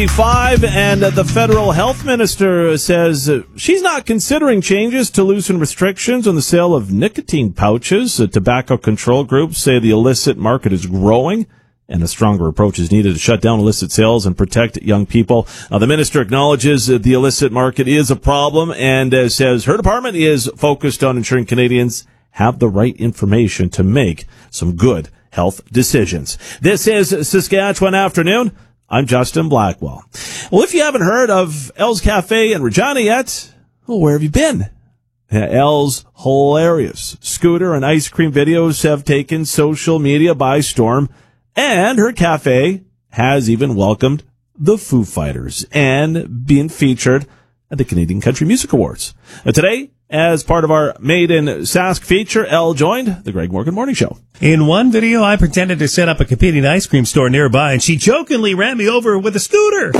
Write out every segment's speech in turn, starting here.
And the federal health minister says she's not considering changes to loosen restrictions on the sale of nicotine pouches. Tobacco control groups say the illicit market is growing and a stronger approach is needed to shut down illicit sales and protect young people. The minister acknowledges the illicit market is a problem and says her department is focused on ensuring Canadians have the right information to make some good health decisions. This is Saskatchewan Afternoon. I'm Justin Blackwell. Well, if you haven't heard of Elle's Cafe in Regina yet, well, where have you been? Elle's hilarious scooter and ice cream videos have taken social media by storm, and her cafe has even welcomed the Foo Fighters and been featured at the Canadian Country Music Awards. Today, as part of our Made in Sask feature, Elle joined the Greg Morgan Morning Show. In one video, I pretended to set up a competing ice cream store nearby, and she jokingly ran me over with a scooter.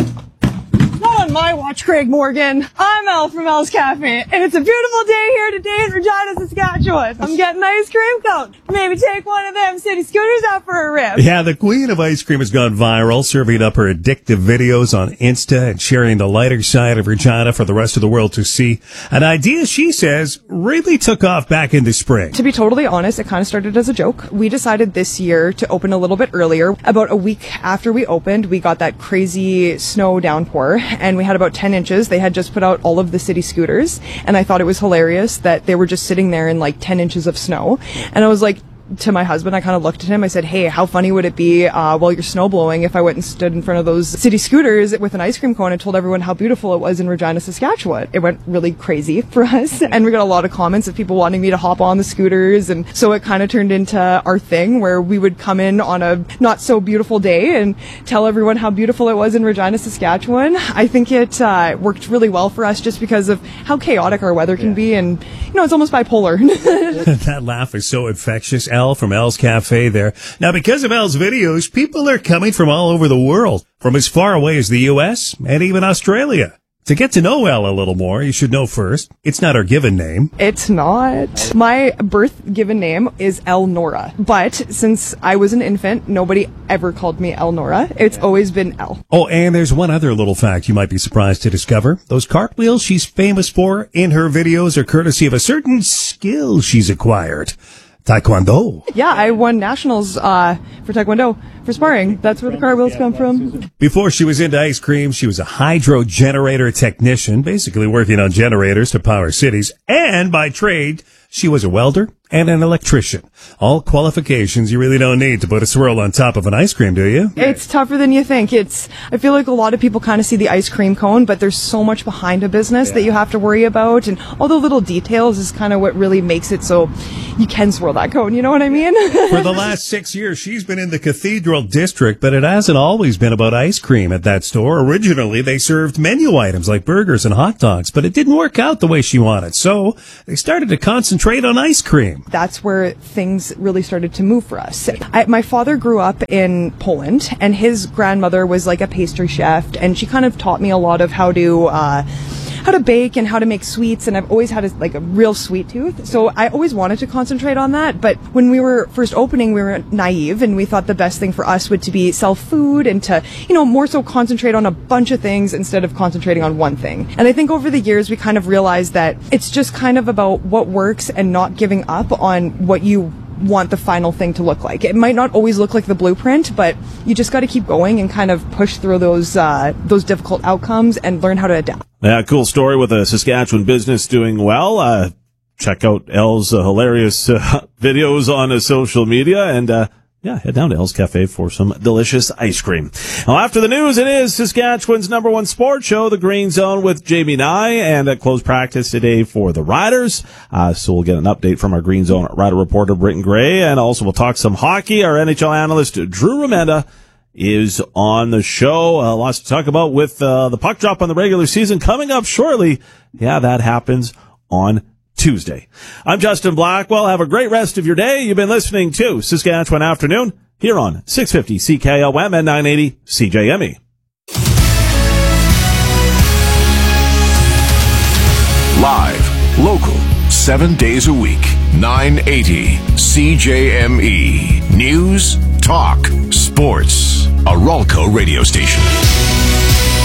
Not on my watch, Craig Morgan. I'm Elle from Elle's Cafe, and it's a beautiful day here today in Regina, Saskatchewan. I'm getting an ice cream cone. Maybe take one of them city scooters out for a rip. Yeah, the queen of ice cream has gone viral, serving up her addictive videos on Insta and sharing the lighter side of Regina for the rest of the world to see. An idea, she says, really took off back in the spring. To be totally honest, it kind of started as a joke. We decided this year to open a little bit earlier. About a week after we opened, we got that crazy snow downpour, and we had about 10 inches. They had just put out all of the city scooters, and I thought it was hilarious that they were just sitting there in like 10 inches of snow. And I was like, to my husband, I kind of looked at him. I said, hey, how funny would it be while you're snow blowing if I went and stood in front of those city scooters with an ice cream cone and told everyone how beautiful it was in Regina, Saskatchewan. It went really crazy for us. And we got a lot of comments of people wanting me to hop on the scooters. And so it kind of turned into our thing where we would come in on a not so beautiful day and tell everyone how beautiful it was in Regina, Saskatchewan. I think it worked really well for us just because of how chaotic our weather can be. And, you know, it's almost bipolar. That laugh is so infectious. Elle from Elle's Cafe there. Now, because of Elle's videos, people are coming from all over the world, from as far away as the U.S. and even Australia. To get to know Elle a little more, you should know first, it's not her given name. It's not. My birth given name is Elnora. But since I was an infant, nobody ever called me Elnora. It's always been Elle. Oh, and there's one other little fact you might be surprised to discover. Those cartwheels she's famous for in her videos are courtesy of a certain skill she's acquired. Taekwondo. Yeah, I won nationals for Taekwondo for sparring. That's where the cartwheels come from. Before she was into ice cream, she was a hydro generator technician, basically working on generators to power cities. And by trade, she was a welder and an electrician. All qualifications you really don't need to put a swirl on top of an ice cream, do you? It's tougher than you think. I feel like a lot of people kind of see the ice cream cone, but there's so much behind a business that you have to worry about, and all the little details is kind of what really makes it so you can swirl that cone, you know what I mean? For the last 6 years, she's been in the Cathedral District, but it hasn't always been about ice cream at that store. Originally, they served menu items like burgers and hot dogs, but it didn't work out the way she wanted, so they started to concentrate on ice cream. That's where things really started to move for us. My father grew up in Poland, and his grandmother was like a pastry chef, and she kind of taught me a lot of how to bake and how to make sweets, and I've always had a real sweet tooth, so I always wanted to concentrate on that. But when we were first opening, we were naive, and we thought the best thing for us would to be sell food and to, more so concentrate on a bunch of things instead of concentrating on one thing. And I think over the years we kind of realized that it's just kind of about what works and not giving up on what you want the final thing to look like. It might not always look like the blueprint, but you just got to keep going and kind of push through those difficult outcomes and learn how to adapt. Yeah, cool story with a Saskatchewan business doing well. Check out Elle's hilarious videos on social media, and head down to Elle's Cafe for some delicious ice cream. Well, after the news, it is Saskatchewan's #1 sports show, The Green Zone with Jamie Nye, and a closed practice today for the Riders. So we'll get an update from our Green Zone Rider reporter, Britton Gray, and also we'll talk some hockey. Our NHL analyst, Drew Remenda, is on the show. Lots to talk about with the puck drop on the regular season coming up shortly. Yeah, that happens on Tuesday. I'm Justin Blackwell. Have a great rest of your day. You've been listening to Saskatchewan Afternoon here on 650 CKLM and 980 CJME. Live, local, 7 days a week, 980 CJME. News, talk, sports. A Ralco radio station.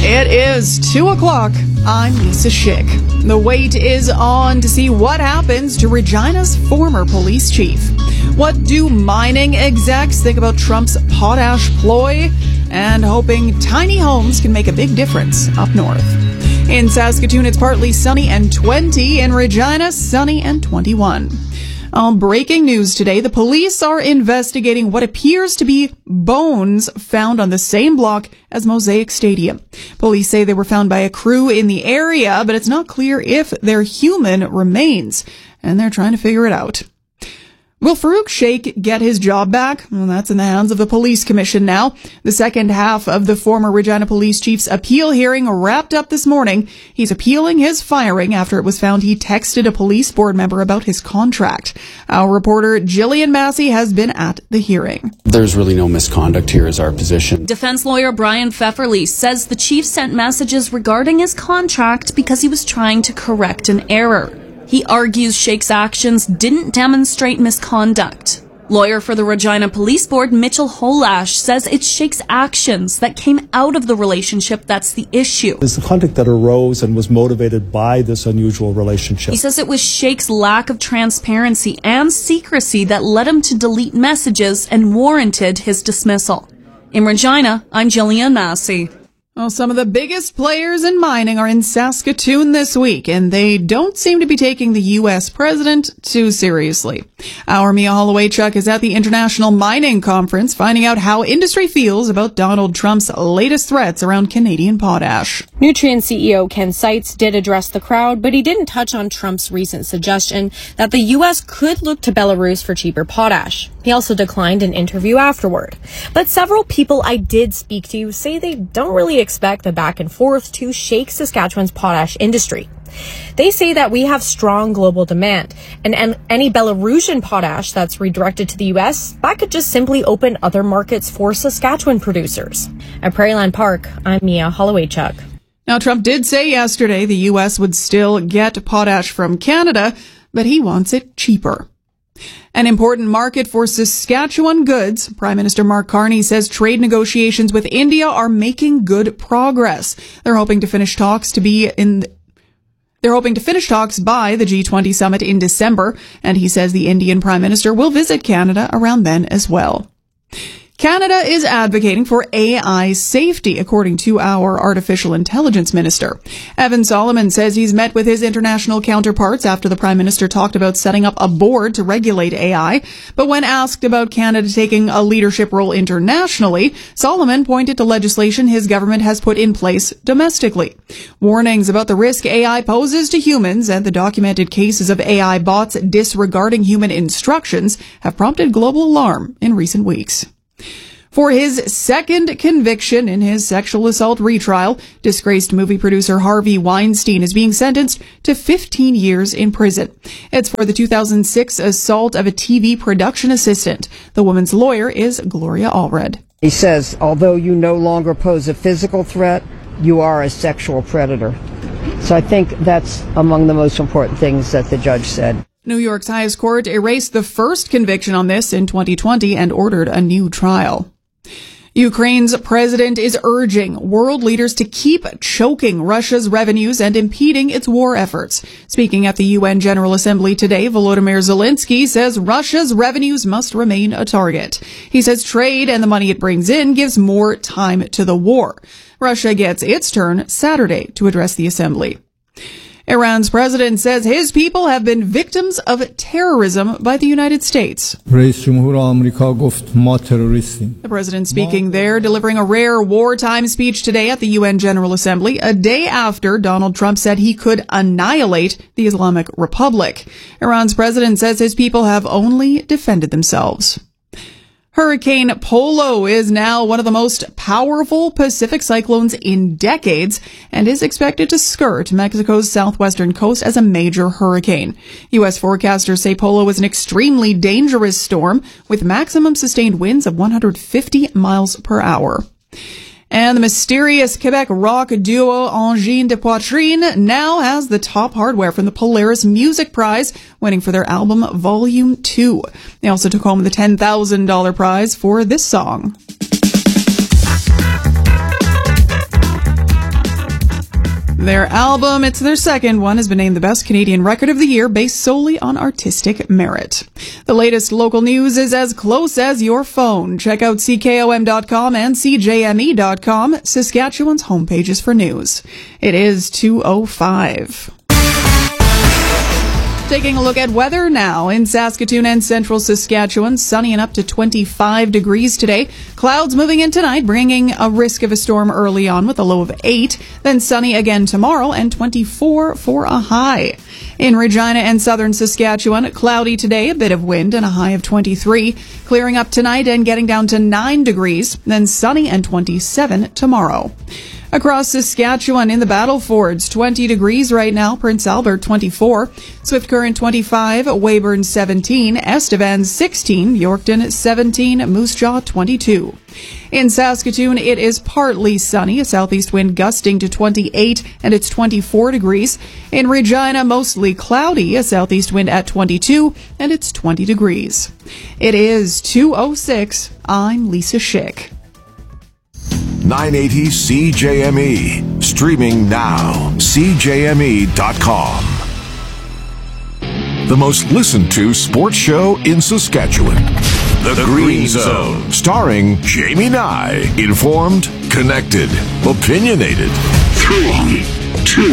It is 2 o'clock. I'm Lisa Schick. The wait is on to see what happens to Regina's former police chief. What do mining execs think about Trump's potash ploy? And hoping tiny homes can make a big difference up north. In Saskatoon, it's partly sunny and 20. In Regina, sunny and 21. Breaking news today, the police are investigating what appears to be bones found on the same block as Mosaic Stadium. Police say they were found by a crew in the area, but it's not clear if they're human remains, and they're trying to figure it out. Will Farouk Sheikh get his job back? Well, that's in the hands of the police commission now. The second half of the former Regina police chief's appeal hearing wrapped up this morning. He's appealing his firing after it was found he texted a police board member about his contract. Our reporter Jillian Massey has been at the hearing. There's really no misconduct here is our position. Defense lawyer Brian Pfefferly says the chief sent messages regarding his contract because he was trying to correct an error. He argues Sheikh's actions didn't demonstrate misconduct. Lawyer for the Regina Police Board, Mitchell Holash, says it's Sheikh's actions that came out of the relationship that's the issue. It's the conduct that arose and was motivated by this unusual relationship. He says it was Sheikh's lack of transparency and secrecy that led him to delete messages and warranted his dismissal. In Regina, I'm Jillian Massey. Well, some of the biggest players in mining are in Saskatoon this week, and they don't seem to be taking the U.S. president too seriously. Our Mia Holloway-Chuck is at the International Mining Conference, finding out how industry feels about Donald Trump's latest threats around Canadian potash. Nutrien CEO Ken Seitz did address the crowd, but he didn't touch on Trump's recent suggestion that the U.S. could look to Belarus for cheaper potash. He also declined an interview afterward. But several people I did speak to say they don't really expect the back and forth to shake Saskatchewan's potash industry. They say that we have strong global demand, and any Belarusian potash that's redirected to the U.S., that could just simply open other markets for Saskatchewan producers. At Prairieland Park, I'm Mia Holloway-Chuck. Now, Trump did say yesterday the U.S. would still get potash from Canada, but he wants it cheaper. An important market for Saskatchewan goods, Prime Minister Mark Carney says trade negotiations with India are making good progress. They're hoping to finish talks by the G20 summit in December, and he says the Indian Prime Minister will visit Canada around then as well. Canada is advocating for AI safety, according to our artificial intelligence minister. Evan Solomon says he's met with his international counterparts after the Prime Minister talked about setting up a board to regulate AI. But when asked about Canada taking a leadership role internationally, Solomon pointed to legislation his government has put in place domestically. Warnings about the risk AI poses to humans and the documented cases of AI bots disregarding human instructions have prompted global alarm in recent weeks. For his second conviction in his sexual assault retrial, disgraced movie producer Harvey Weinstein is being sentenced to 15 years in prison. It's for the 2006 assault of a TV production assistant. The woman's lawyer is Gloria Allred. He says, although you no longer pose a physical threat, you are a sexual predator. So I think that's among the most important things that the judge said. New York's highest court erased the first conviction on this in 2020 and ordered a new trial. Ukraine's president is urging world leaders to keep choking Russia's revenues and impeding its war efforts. Speaking at the UN General Assembly today, Volodymyr Zelensky says Russia's revenues must remain a target. He says trade and the money it brings in gives more time to the war. Russia gets its turn Saturday to address the assembly. Iran's president says his people have been victims of terrorism by the United States. The president speaking there, delivering a rare wartime speech today at the UN General Assembly, a day after Donald Trump said he could annihilate the Islamic Republic. Iran's president says his people have only defended themselves. Hurricane Polo is now one of the most powerful Pacific cyclones in decades and is expected to skirt Mexico's southwestern coast as a major hurricane. U.S. forecasters say Polo is an extremely dangerous storm with maximum sustained winds of 150 miles per hour. And the mysterious Quebec rock duo Engine de Poitrine now has the top hardware from the Polaris Music Prize, winning for their album Volume 2. They also took home the $10,000 prize for this song. Their album, it's their second one, has been named the best Canadian record of the year based solely on artistic merit. The latest local news is as close as your phone. Check out CKOM.com and CJME.com, Saskatchewan's homepages for news. It is 2:05. Taking a look at weather now. In Saskatoon and central Saskatchewan, sunny and up to 25 degrees today. Clouds moving in tonight, bringing a risk of a storm early on with a low of 8. Then sunny again tomorrow and 24 for a high. In Regina and southern Saskatchewan, cloudy today, a bit of wind and a high of 23. Clearing up tonight and getting down to 9 degrees. Then sunny and 27 tomorrow. Across Saskatchewan in the Battlefords, 20 degrees right now, Prince Albert 24, Swift Current 25, Weyburn 17, Estevan 16, Yorkton 17, Moose Jaw 22. In Saskatoon, it is partly sunny, a southeast wind gusting to 28, and it's 24 degrees. In Regina, mostly cloudy, a southeast wind at 22, and it's 20 degrees. It is 2:06. I'm Lisa Schick. 980 CJME. Streaming now. CJME.com. The most listened to sports show in Saskatchewan. The Green Zone. Starring Jamie Nye. Informed, connected, opinionated. 3, 2.